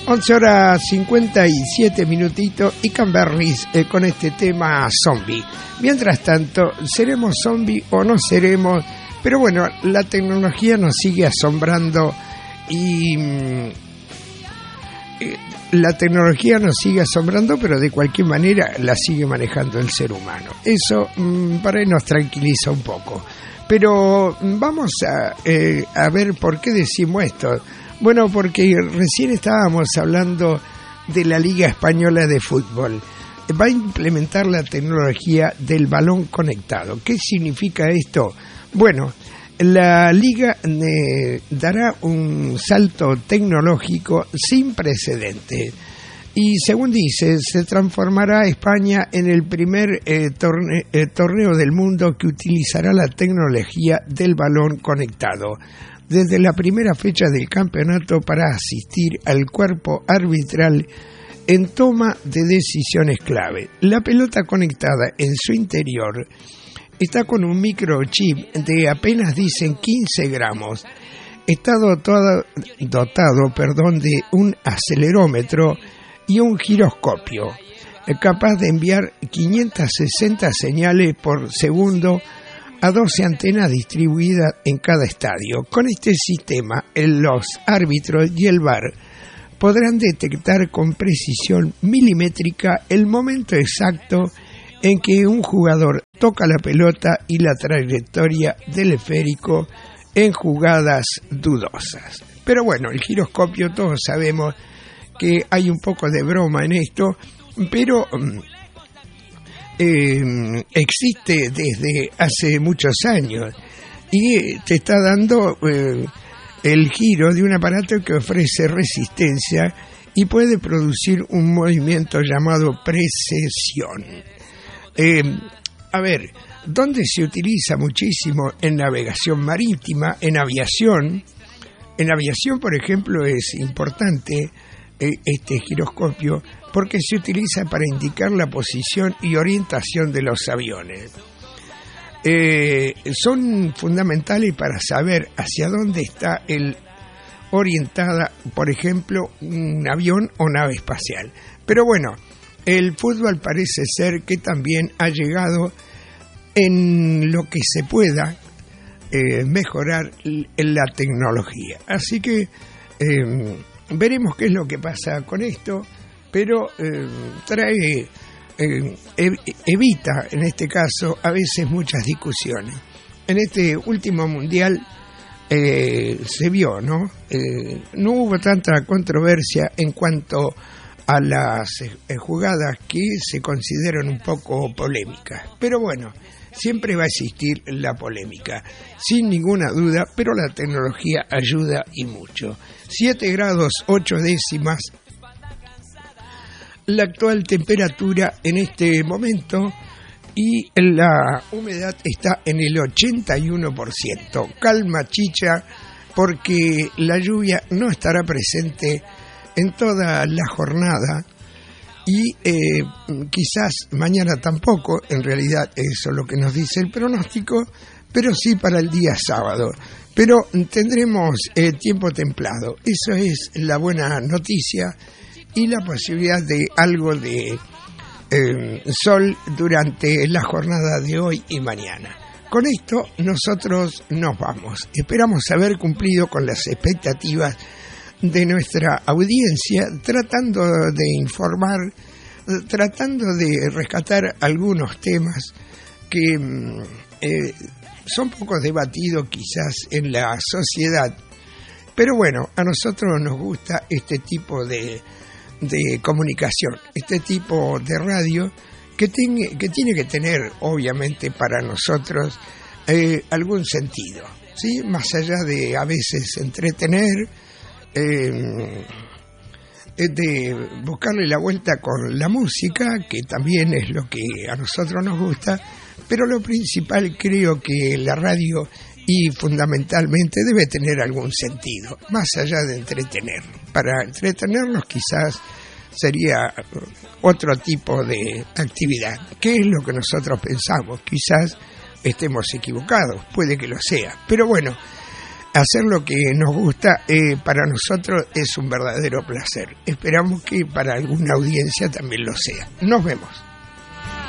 11 horas 57 minutitos y Canberris con este tema zombie. Mientras tanto, ¿seremos zombie o no seremos? Pero bueno, la tecnología nos sigue asombrando y pero de cualquier manera la sigue manejando el ser humano. Eso para él nos tranquiliza un poco. Pero vamos a ver por qué decimos esto. Bueno, porque recién estábamos hablando de la Liga Española de Fútbol. Va a implementar la tecnología del balón conectado. ¿Qué significa esto? Bueno, la Liga dará un salto tecnológico sin precedentes. Y según dice, se transformará España en el primer torneo del mundo que utilizará la tecnología del balón conectado. Desde la primera fecha del campeonato para asistir al cuerpo arbitral en toma de decisiones clave. La pelota conectada en su interior está con un microchip de apenas dicen 15 gramos. Está dotado de un acelerómetro y un giroscopio, capaz de enviar 560 señales por segundo a 12 antenas distribuidas en cada estadio. Con este sistema, los árbitros y el VAR podrán detectar con precisión milimétrica el momento exacto en que un jugador toca la pelota y la trayectoria del esférico en jugadas dudosas. Pero bueno, el giroscopio, todos sabemos que hay un poco de broma en esto, pero existe desde hace muchos años y te está dando el giro de un aparato que ofrece resistencia y puede producir un movimiento llamado precesión. ¿Dónde se utiliza muchísimo? En navegación marítima, en aviación. En aviación, por ejemplo, es importante este giroscopio porque se utiliza para indicar la posición y orientación de los aviones. Son fundamentales para saber hacia dónde está orientada, por ejemplo, un avión o nave espacial. Pero bueno, el fútbol parece ser que también ha llegado en lo que se pueda mejorar en la tecnología. Así que veremos qué es lo que pasa con esto, pero evita, en este caso, a veces muchas discusiones. En este último mundial se vio, ¿no? No hubo tanta controversia en cuanto a las jugadas que se consideran un poco polémicas. Pero bueno, siempre va a existir la polémica, sin ninguna duda, pero la tecnología ayuda y mucho. 7 grados 8 décimas. La actual temperatura en este momento y la humedad está en el 81%. Calma, chicha, porque la lluvia no estará presente en toda la jornada y quizás mañana tampoco, en realidad eso es lo que nos dice el pronóstico, pero sí para el día sábado. Pero tendremos tiempo templado, eso es la buena noticia, y la posibilidad de algo de sol durante la jornada de hoy y mañana. Con esto nosotros nos vamos. Esperamos haber cumplido con las expectativas de nuestra audiencia, tratando de informar, tratando de rescatar algunos temas que son poco debatidos quizás en la sociedad. Pero bueno, a nosotros nos gusta este tipo de comunicación, este tipo de radio que tiene que tener, obviamente, para nosotros algún sentido, ¿sí? Más allá de a veces entretener, de buscarle la vuelta con la música, que también es lo que a nosotros nos gusta, pero lo principal creo que la radio y fundamentalmente debe tener algún sentido, más allá de entretener. Para entretenernos quizás sería otro tipo de actividad, que es lo que nosotros pensamos. Quizás estemos equivocados, puede que lo sea, pero bueno, hacer lo que nos gusta para nosotros es un verdadero placer. Esperamos que para alguna audiencia también lo sea. Nos vemos.